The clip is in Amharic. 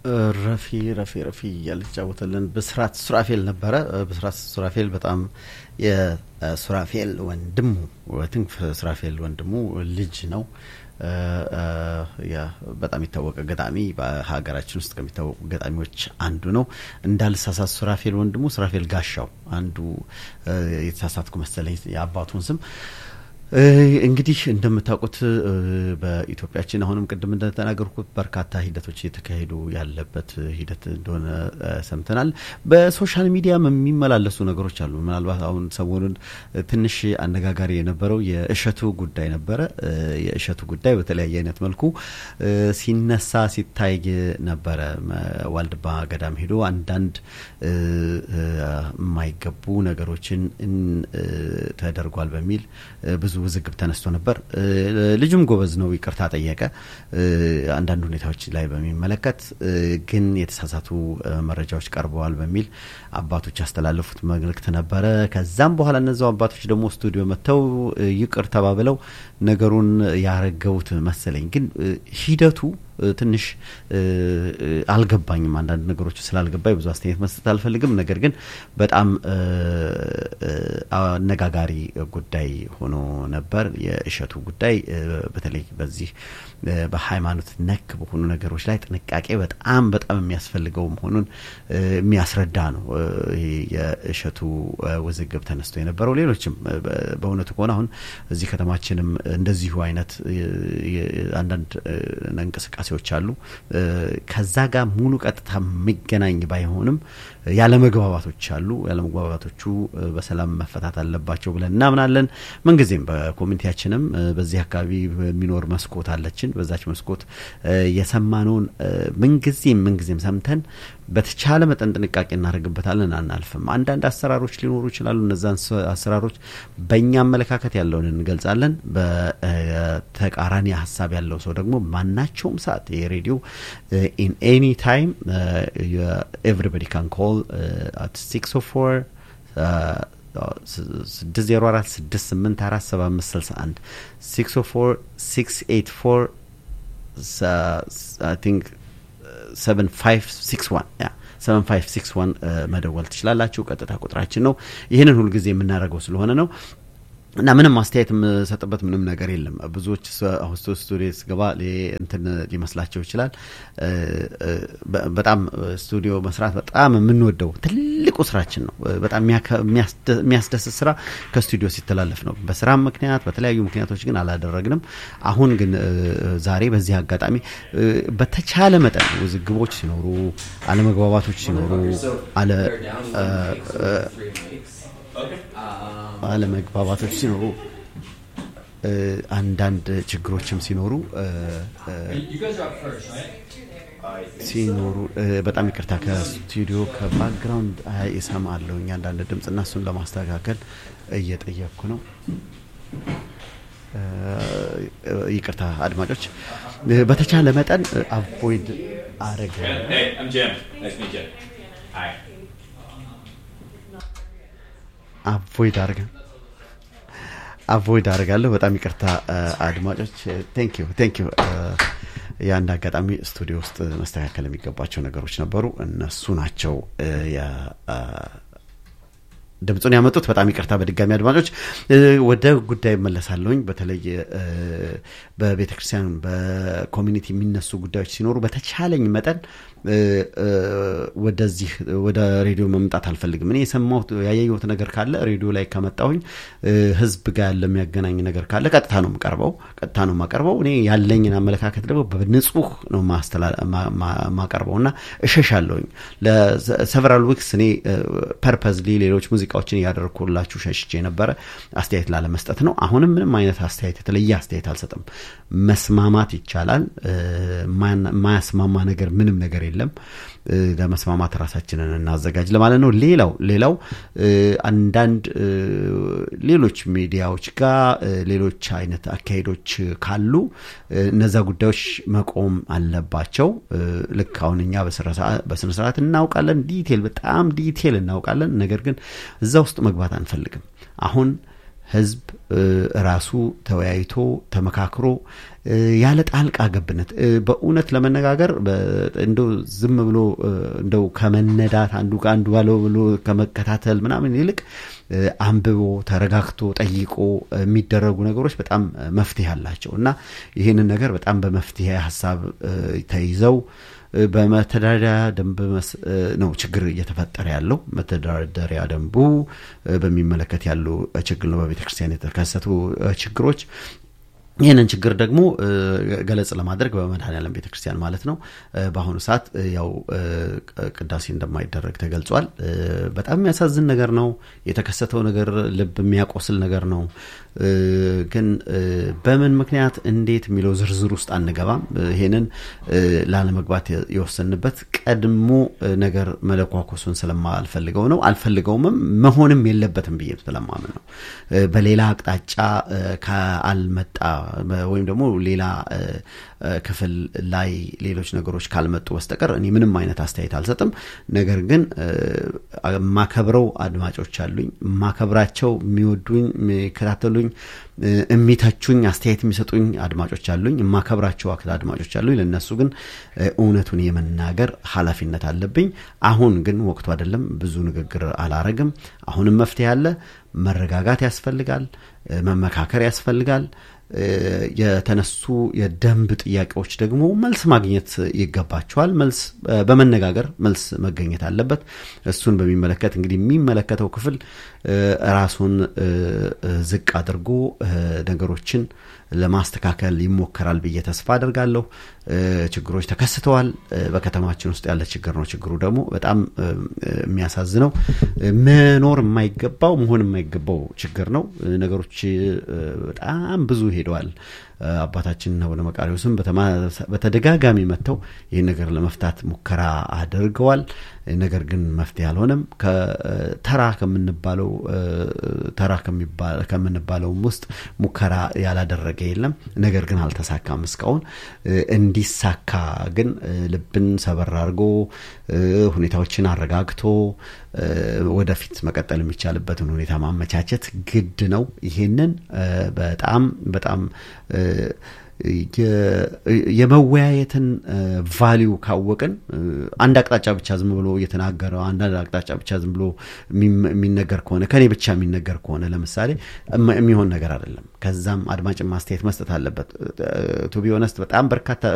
ረፊ ያልጫወተልን በስራት ሱራፌል ነበረ። በስራት ሱራፌል በጣም የሱራፌል ወንድሙ ወትንፍ ሱራፌል ወንድሙ ልጅ ነው። ያ በጣም ይታወቀ ገጣሚ በሀገራችን ውስጥ ከሚታወቁ ገጣሚዎች አንዱ ነው። እንዳልሳሳት ሱራፌል ወንድሙ ሱራፌል ጋሻው አንዱ የተሳሳትኩ መሰለኝ የአባቱን ስም። እንግዲህ እንደምታውቁት በኢትዮጵያችን አሁንም ቅድም እንደተናገርኩት በርካታ ሂደቶች እየተካሄዱ ያለበት ሂደት እንደሆነ ሰምተናል። በሶሻል ሚዲያም የሚመላለሱ ነገሮች አሉ። ምናልባት አሁን ሰሞኑን ትንሽ አነጋጋሪ የነበረው የእሸቱ ጉዳይ ነበረ። የእሸቱ ጉዳይ በተለያየ አይነት መልኩ ሲነሳ ሲታይ ነበረ። ዋልድባ ገዳም ሄዶ አንዳንድ የማይገቡ ነገሮችን ተደርጓል በሚል ብዙ ውዝግብ ተነስቶ ነበር። ልጁም ጎበዝ ነው፣ ይቅርታ ጠየቀ። አንዳንድ ሁኔታዎች ላይ በሚመለከት ግን የተሳሳቱ መረጃዎች ቀርበዋል በሚል አባቶች ያስተላለፉት መልእክት ነበረ። ከዛም በኋላ እነዛው አባቶች ደግሞ ስቱዲዮ መተው ይቅር ተባብለው ነገሩን ያረገውት መሰለኝ። ግን ሂደቱ ትንሽ አልገባኝም። አንዳንድ ነገሮች ስላልገባኝ ብዙ አስተያየት መስጠት አልፈልግም። ነገር ግን በጣም አነጋጋሪ ጉዳይ ሆኖ ነበር የእሸቱ ጉዳይ። በተለይ በዚህ በሃይማኖት ነክ በሆኑ ነገሮች ላይ ጥንቃቄ በጣም የሚያስፈልገው መሆኑን የሚያስረዳ ነው የእሸቱ ውዝግብ ተነስቶ የነበረው። ሌሎችም በእውነቱ ከሆነ አሁን እዚህ ከተማችንም እንደዚሁ አይነት አንዳንድ እንቅስቃሴዎች አሉ። ከዛ ጋር ሙሉ ቀጥታ የሚገናኝ ባይሆንም ያለ መግባባቶች አሉ። ያለ መግባባቶቹ በሰላም መፈታት አለባቸው ብለን እናምናለን። ምንጊዜም በኮሚኒቲያችንም በዚህ አካባቢ የሚኖር መስኮት አለችን። በዛች መስኮት የሰማነውን ምንጊዜም ሰምተን በተቻለ መጠን ጥንቃቄ እናደርግበታለን፣ አናልፍም። አንዳንድ አሰራሮች ሊኖሩ ይችላሉ። እነዛን አሰራሮች በእኛ አመለካከት ያለውን እንገልጻለን። በተቃራኒ ሀሳብ ያለው ሰው ደግሞ ማናቸውም ሰዓት የሬዲዮ in any time everybody can call at 604 604 684 7561 604 684 I think 7561 yeah 7561 መደወል ትችላላችሁ። ቀጥታ ቁጥራችን ነው። ይሄንን ሁሉ ጊዜ የምናደርገው ስለሆነ ነው እና ምንም አስተያየት መሰጠበት ምንም ነገር የለም። ብዙዎች ሆስት ስቱዲዮስ ገባ እንትን ሊመስላቸው ይችላል። በጣም ስቱዲዮ መስራት በጣም የምንወደው ትልቁ ስራችን ነው። በጣም የሚያስደስት ስራ ከስቱዲዮ ሲተላለፍ ነው። በስራ ምክንያት በተለያዩ ምክንያቶች ግን አላደረግንም። አሁን ግን ዛሬ በዚህ አጋጣሚ በተቻለ መጠን ውዝግቦች ሲኖሩ፣ አለመግባባቶች ሲኖሩ አለመግባባቶች አንዳንድ ችግሮችም ሲኖሩ በጣም ይቅርታ ከስቱዲዮ ከባክግራውንድ ይሰማለሁ አንዳንድ ድምጽና እሱን ለማስተካከል እየጠየቅኩ ነው። ይቅርታ አድማጮች። በተቻለ መጠን አቮይድ አረጋ Hey, I'm Jim. Nice to meet you. Hi. አቮይድ አረጋለሁ። በጣም ይቅርታ አድማጮች። ቴንክ ዩ ያን አጋጣሚ ስቱዲዮ ውስጥ መስተካከል የሚገባቸው ነገሮች ነበሩ። እነሱ ናቸው ድምጹን ያመጡት። በጣም ይቅርታ በድጋሚ አድማጮች። ወደ ጉዳይ መለሳለሁኝ። በተለይ በቤተክርስቲያን በኮሚኒቲ የሚነሱ ጉዳዮች ሲኖሩ በተቻለኝ መጠን ወደ ሬዲዮ መምጣት አልፈልግም። እኔ የሰማሁት ያየሁት ነገር ካለ ሬዲዮ ላይ ከመጣሁኝ ህዝብ ጋር ለሚያገናኝ ነገር ካለ ቀጥታ ነው የማቀርበው። እኔ ያለኝን አመለካከት ደግሞ በንጹህ ነው ማቀርበውና እሸሻለሁኝ። ለሰቨራል ዊክስ እኔ ፐርፐዝሊ ሌሎች ሙዚቃዎችን ያደረኩላችሁ ሸሽቼ ነበር አስተያየት ላለመስጠት ነው። አሁንም ምንም አይነት አስተያየት የተለየ አስተያየት አልሰጥም። መስማማት ይቻላል። ማያስማማ ነገር ምንም ነገር የለም። ለመስማማት ራሳችንን እናዘጋጅ ለማለት ነው። ሌላው አንዳንድ ሌሎች ሚዲያዎች ጋር ሌሎች አይነት አካሄዶች ካሉ እነዛ ጉዳዮች መቆም አለባቸው። ልክ አሁን እኛ በስነ ስርዓት እናውቃለን፣ በጣም ዲቴል እናውቃለን። ነገር ግን እዛ ውስጥ መግባት አንፈልግም። አሁን ህዝብ ራሱ ተወያይቶ ተመካክሮ ያለ ጣልቃ ገብነት በእውነት ለመነጋገር እንደው ዝም ብሎ እንደው ከመነዳት አንዱ ባለው ብሎ ከመከታተል ምናምን ይልቅ አንብቦ ተረጋግቶ ጠይቆ የሚደረጉ ነገሮች በጣም መፍትሄ አላቸውና ይሄንን ነገር በጣም በመፍትሄ ሐሳብ ተይዘው በመተዳደሪያ ደንብ ነው ችግር እየተፈጠረ ያለው መተዳደሪያ ደንቡ በሚመለከት ያለው ችግር ነው በቤተክርስቲያን የተከሰቱ ችግሮች ይሄንን ችግር ደግሞ ገለጽ ለማድረግ በመድኃኔዓለም ቤተክርስቲያን ማለት ነው በአሁኑ ሰዓት ያው ቅዳሴ እንደማይደረግ ተገልጿል በጣም የሚያሳዝን ነገር ነው የተከሰተው ነገር ልብ የሚያቆስል ነገር ነው ግን በምን ምክንያት እንዴት የሚለው ዝርዝር ውስጥ አንገባም ይሄንን ላለመግባት የወሰንበት ቀድሞ ነገር መለኳኮሱን ስለማልፈልገው ነው አልፈልገውም መሆንም የለበትም ብዬ ስለማምን ነው በሌላ አቅጣጫ ካልመጣ ወይም ደግሞ ሌላ ክፍል ላይ ሌሎች ነገሮች ካልመጡ በስተቀር እኔ ምንም አይነት አስተያየት አልሰጥም ነገር ግን ማከብረው አድማጮች አሉኝ ማከብራቸው የሚወዱኝ የሚከታተሉኝ የሚታቹኝ አስተያየት የሚሰጡኝ አድማጮች አሉኝ ማከብራቸው አድማጮች አሉኝ ለነሱ ግን እውነቱን የመናገር ኃላፊነት አለብኝ አሁን ግን ወቅቱ አይደለም ብዙ ንግግር አላረግም አሁንም መፍትሄ አለ መረጋጋት ያስፈልጋል መመካከር ያስፈልጋል የተነሱ የደንብ ጥያቄዎች ደግሞ መልስ ማግኘት ይገባቸዋል መልስ በመነጋገር መልስ መገኘት አለበት እሱን በሚመለከት እንግዲህ የሚመለከተው ክፍል ራሱን ዝቅ አድርጎ ነገሮችን ለማስተካከል ይሞከራል ብዬ ተስፋ አደርጋለሁ ችግሮች ተከስተዋል በከተማችን ውስጥ ያለ ችግር ነው ችግሩ ደግሞ በጣም የሚያሳዝነው መኖር የማይገባው መሆን የማይገባው ችግር ነው ነገሮች በጣም ብዙ ሄደዋል አባታችን ነው ለመቃሪውስም በተደጋጋሚ መተው ይሄን ነገር ለመፍታት ሙከራ አድርገዋል ነገር ግን መፍትሄ አልሆነም ከተራ ከምንባለው ውስጥ ሙከራ ያላደረገ የለም ነገር ግን አልተሳካም እስካሁን እንዲሳካ ግን ልብን ሰበር አድርጎ ሁኔታዎችን አረጋግቶ ወደፊት መቀጠል የሚቻልበትን ሁኔታ ማመቻቸት ግድ ነው ይሄንን በጣም የመወያየትን ቫልዩ ካወቅን አንድ አቅጣጫ ብቻ ዝም ብሎ እየተናገረ አንድ አቅጣጫ ብቻ ዝም ብሎ የሚነገር ከሆነ ከኔ ብቻ የሚነገር ከሆነ ለምሳሌ የሚሆን ነገር አይደለም ከዛም አድማጭ ማስተያየት መስጠት አለበት ቱ ቢ ኦነስት በጣም በርካታ